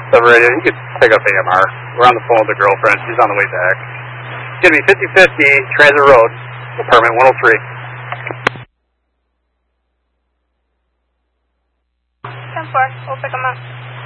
7 radio, you could pick up AMR. We're on the phone with the girlfriend. She's on the way back. It's going to be 5050 Transit Road, apartment 103. 10-4, we'll pick them up.